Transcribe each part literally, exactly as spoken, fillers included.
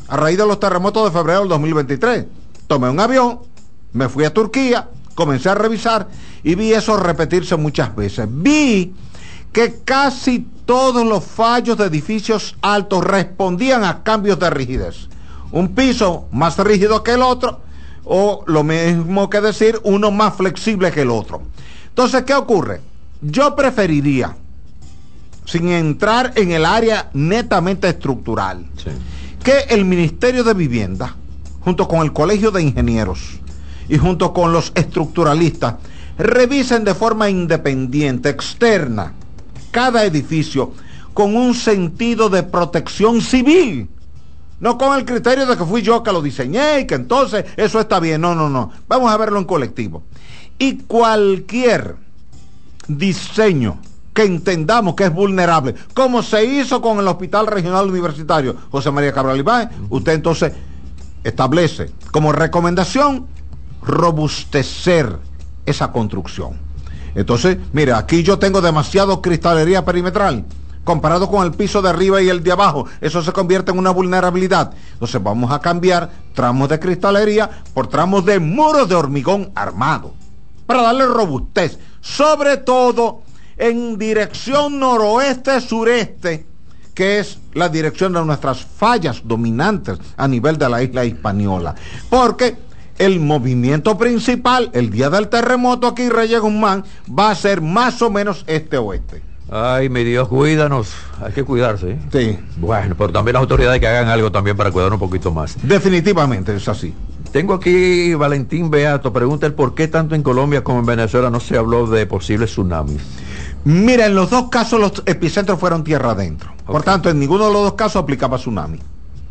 a raíz de los terremotos de febrero del dos mil veintitrés. Tomé un avión, me fui a Turquía, comencé a revisar y vi eso repetirse muchas veces. Vi que casi todos los fallos de edificios altos respondían a cambios de rigidez. Un piso más rígido que el otro, o lo mismo que decir, uno más flexible que el otro. Entonces, ¿qué ocurre? Yo preferiría, sin entrar en el área netamente estructural, sí, que el Ministerio de Vivienda, junto con el Colegio de Ingenieros y junto con los estructuralistas, revisen de forma independiente, externa, cada edificio con un sentido de protección civil, no con el criterio de que fui yo que lo diseñé y que entonces eso está bien. No, no, no. Vamos a verlo en colectivo. Y cualquier diseño que entendamos que es vulnerable, como se hizo con el Hospital Regional Universitario José María Cabral Ibáez, usted entonces establece como recomendación robustecer esa construcción. Entonces, mira, aquí yo tengo demasiado cristalería perimetral comparado con el piso de arriba y el de abajo. Eso se convierte en una vulnerabilidad. Entonces vamos a cambiar tramos de cristalería por tramos de muros de hormigón armado para darle robustez, sobre todo en dirección noroeste-sureste, que es la dirección de nuestras fallas dominantes a nivel de la isla Hispaniola. Porque el movimiento principal, el día del terremoto aquí, Reyes Guzmán, va a ser más o menos este-oeste. Ay, mi Dios, cuídanos. Hay que cuidarse, ¿eh? Sí. Bueno, pero también las autoridades que hagan algo también para cuidar un poquito más. Definitivamente es así. Tengo aquí Valentín Beato, pregunta el por qué tanto en Colombia como en Venezuela no se habló de posibles tsunamis. Mira, en los dos casos los epicentros fueron tierra adentro. Okay. Por tanto, en ninguno de los dos casos aplicaba tsunami.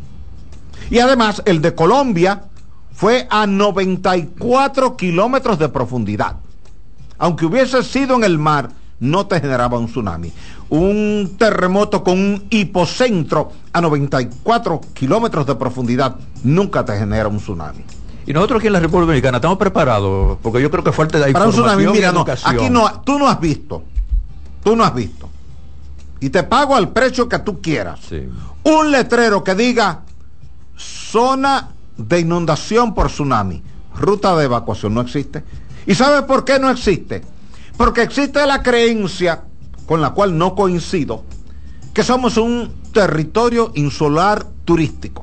Y además, el de Colombia fue a noventa y cuatro kilómetros de profundidad. Aunque hubiese sido en el mar, no te generaba un tsunami. Un terremoto con un hipocentro a noventa y cuatro kilómetros de profundidad nunca te genera un tsunami. Y nosotros aquí en la República Dominicana estamos preparados, porque yo creo que falta de para un tsunami. Mira, no, educación. Aquí no, tú no has visto, tú no has visto, y te pago al precio que tú quieras, sí, un letrero que diga zona de inundación por tsunami, ruta de evacuación. No existe. ¿Y sabes por qué no existe? Porque existe la creencia, con la cual no coincido, que somos un territorio insular turístico.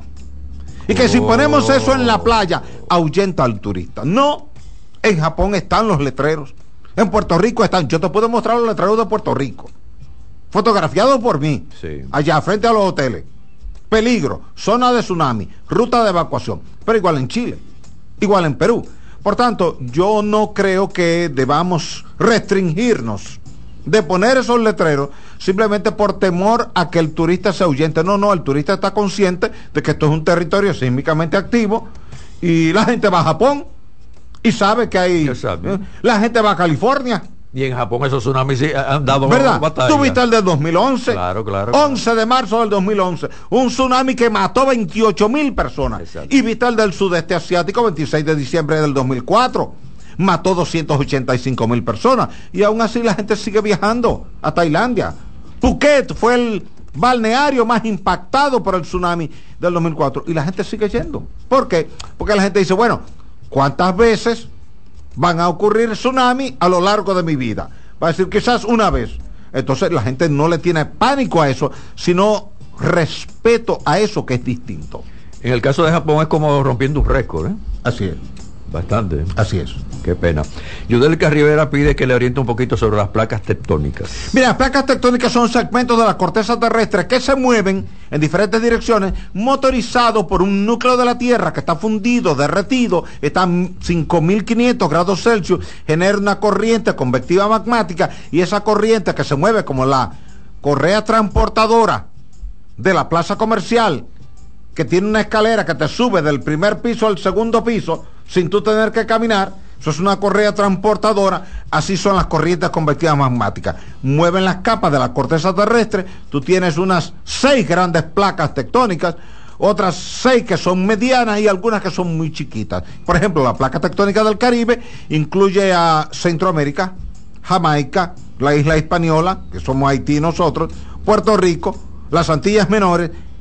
Y que oh. si ponemos eso en la playa, ahuyenta al turista. No, en Japón están los letreros. En Puerto Rico están. Yo te puedo mostrar los letreros de Puerto Rico, fotografiados por mí, sí, allá frente a los hoteles. Peligro, zona de tsunami, ruta de evacuación. Pero igual en Chile, igual en Perú. Por tanto, yo no creo que debamos restringirnos de poner esos letreros simplemente por temor a que el turista se ahuyente. No, no, el turista está consciente de que esto es un territorio sísmicamente activo y la gente va a Japón y sabe que hay... ¿eh? La gente va a California. Y en Japón esos tsunamis sí han dado ¿verdad? Batalla. ¿Tú viste el del dos mil once? Claro, claro. once de marzo del dos mil once. Un tsunami que mató veintiocho mil personas. Exacto. Y viste el del sudeste asiático, veintiséis de diciembre del dos mil cuatro. Mató doscientas ochenta y cinco mil personas. Y aún así la gente sigue viajando a Tailandia. Phuket fue el balneario más impactado por el tsunami del dos mil cuatro. Y la gente sigue yendo. ¿Por qué? Porque la gente dice, bueno, ¿cuántas veces van a ocurrir tsunami a lo largo de mi vida? Va a decir quizás una vez. Entonces la gente no le tiene pánico a eso, sino respeto a eso que es distinto. En el caso de Japón es como rompiendo un récord, ¿eh? Así es. Bastante. Así es. Qué pena. Yudelka Rivera pide que le oriente un poquito sobre las placas tectónicas. Mira, las placas tectónicas son segmentos de la corteza terrestre que se mueven en diferentes direcciones, motorizados por un núcleo de la Tierra que está fundido, derretido, está a cinco mil quinientos grados Celsius, genera una corriente convectiva magmática, y esa corriente que se mueve como la correa transportadora de la plaza comercial, que tiene una escalera que te sube del primer piso al segundo piso sin tú tener que caminar. Eso es una correa transportadora. Así son las corrientes convectivas magmáticas. Mueven las capas de la corteza terrestre. Tú tienes unas seis grandes placas tectónicas, otras seis que son medianas y algunas que son muy chiquitas. Por ejemplo, la placa tectónica del Caribe incluye a Centroamérica, Jamaica, la isla Hispaniola, que somos Haití nosotros, Puerto Rico, las Antillas Menores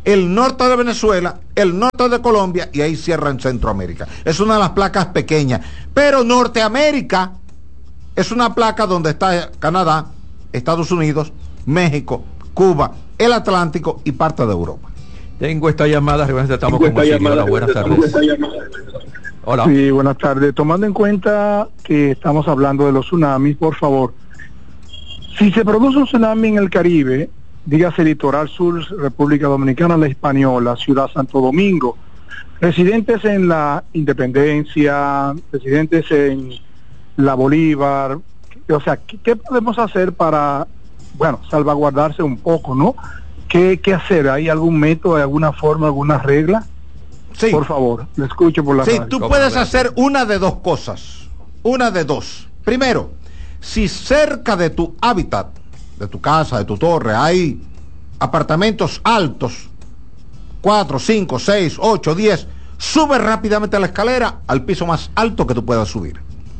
el norte de Venezuela, el norte de Colombia y ahí cierra en Centroamérica. Es una de las placas pequeñas. Pero Norteamérica es una placa donde está Canadá, Estados Unidos, México, Cuba, el Atlántico y parte de Europa. Tengo esta llamada, estamos con Hola, buenas tardes. Hola. Sí, buenas tardes. Tomando en cuenta que estamos hablando de los tsunamis, por favor, si se produce un tsunami en el Caribe, dígase Litoral Sur, República Dominicana, La Española, Ciudad Santo Domingo, residentes en la Independencia, residentes en la Bolívar, o sea, ¿qué, qué podemos hacer para, bueno, salvaguardarse un poco, ¿no? ¿Qué, qué hacer? ¿Hay algún método, alguna forma, alguna regla? Sí. Por favor, le escucho por la Sí, radio. tú puedes hacer una de dos cosas. Una de dos. Primero, si cerca de tu hábitat, de tu casa, de tu torre, hay apartamentos altos, cuatro, cinco, seis, ocho, diez, sube rápidamente la escalera al piso más alto que tú puedas subir.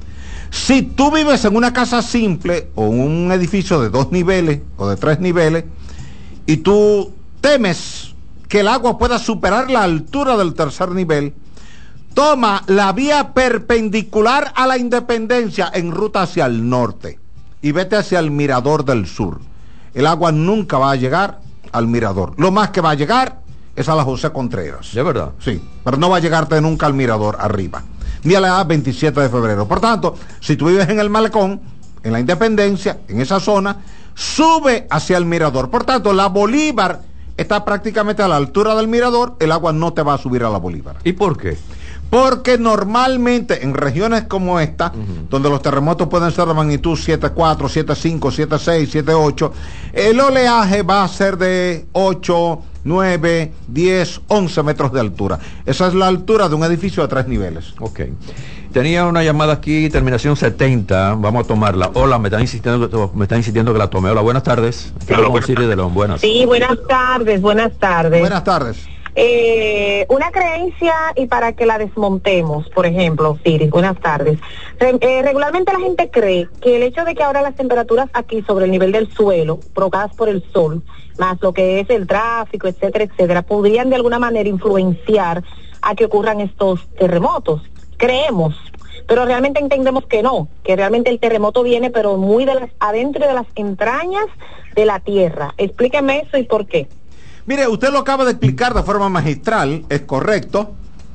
Si tú vives en una casa simple o en un edificio de dos niveles o de tres niveles y tú temes que el agua pueda superar la altura del tercer nivel, toma la vía perpendicular a la Independencia en ruta hacia el norte y vete hacia el Mirador del Sur. El agua nunca va a llegar al Mirador. Lo más que va a llegar es a la José Contreras. ¿De verdad? Sí, pero no va a llegarte nunca al Mirador arriba, ni a la veintisiete de febrero. Por tanto, si tú vives en el Malecón, en la Independencia, en esa zona, sube hacia el Mirador. Por tanto, la Bolívar está prácticamente a la altura del Mirador, el agua no te va a subir a la Bolívar. ¿Y por qué? Porque normalmente en regiones como esta, uh-huh, donde los terremotos pueden ser de magnitud siete cuatro, siete cinco, siete seis, siete ocho, el oleaje va a ser de ocho, nueve, diez, once metros de altura. Esa es la altura de un edificio de tres niveles. Ok. Tenía una llamada aquí, terminación setenta, vamos a tomarla. Hola, me están insistiendo, me están insistiendo que la tome. Hola, buenas tardes. Hola, buenas tardes. De León. Buenas. Sí, buenas tardes, buenas tardes. Buenas tardes. Eh, una creencia y para que la desmontemos, por ejemplo, Siri, buenas tardes. Re, eh, regularmente la gente cree que el hecho de que ahora las temperaturas aquí sobre el nivel del suelo, provocadas por el sol, más lo que es el tráfico, etcétera, etcétera, podrían de alguna manera influenciar a que ocurran estos terremotos. Creemos, pero realmente entendemos que no, que realmente el terremoto viene pero muy de las adentro de las entrañas de la tierra. Explíqueme eso y por qué. Mire, usted lo acaba de explicar de forma magistral, es correcto.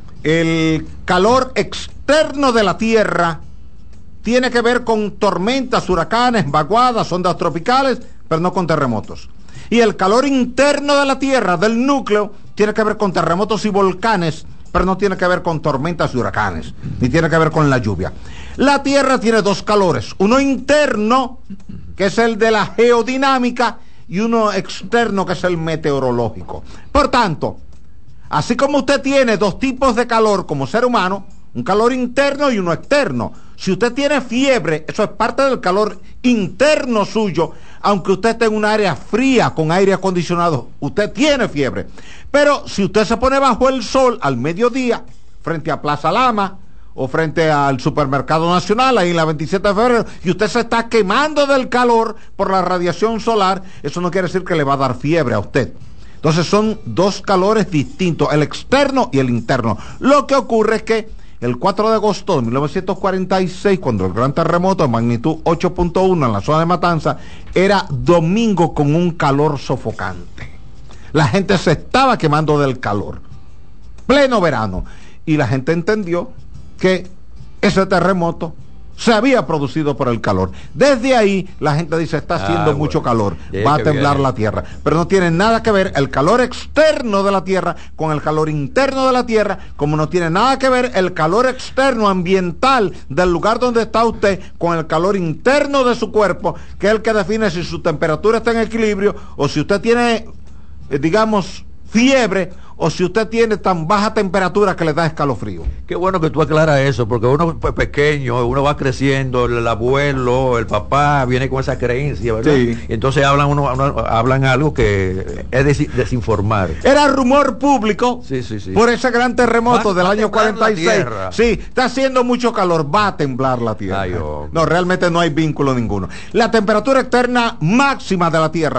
El calor externo de la Tierra tiene que ver con tormentas, huracanes, vaguadas, ondas tropicales, pero no con terremotos. Y el calor interno de la Tierra, del núcleo, tiene que ver con terremotos y volcanes, pero no tiene que ver con tormentas y huracanes, ni tiene que ver con la lluvia. La Tierra tiene dos calores, uno interno, que es el de la geodinámica, y uno externo, que es el meteorológico. Por tanto, así como usted tiene dos tipos de calor como ser humano, un calor interno y uno externo. Si usted tiene fiebre, eso es parte del calor interno suyo, aunque usted esté en un área fría con aire acondicionado, usted tiene fiebre. Pero si usted se pone bajo el sol al mediodía, frente a Plaza Lama, o frente al Supermercado Nacional, ahí en la veintisiete de febrero, y usted se está quemando del calor por la radiación solar, eso no quiere decir que le va a dar fiebre a usted. Entonces son dos calores distintos, el externo y el interno. Lo que ocurre es que el cuatro de agosto de mil novecientos cuarenta y seis, cuando el gran terremoto de magnitud ocho punto uno en la zona de Matanza, era domingo con un calor sofocante. La gente se estaba quemando del calor, pleno verano, y la gente entendió que ese terremoto se había producido por el calor. Desde ahí la gente dice, está haciendo ah, bueno, mucho calor, va a temblar viene. la tierra, pero no tiene nada que ver el calor externo de la tierra con el calor interno de la tierra, como no tiene nada que ver el calor externo ambiental del lugar donde está usted con el calor interno de su cuerpo, que es el que define si su temperatura está en equilibrio o si usted tiene, eh, digamos, fiebre, o si usted tiene tan baja temperatura que le da escalofrío. Qué bueno que tú aclaras eso, porque uno pues, pequeño, uno va creciendo, el, el abuelo, el papá viene con esa creencia, ¿verdad? Sí. Y entonces hablan uno, uno hablan algo que es des, desinformar. Era rumor público, sí, sí, sí, por ese gran terremoto del año cuarenta y seis. Sí, está haciendo mucho calor, va a temblar la tierra. Ay, oh. No, realmente no hay vínculo ninguno. La temperatura externa máxima de la tierra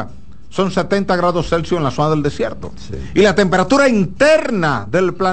son setenta grados Celsius en la zona del desierto. Sí. Y la temperatura interna del planeta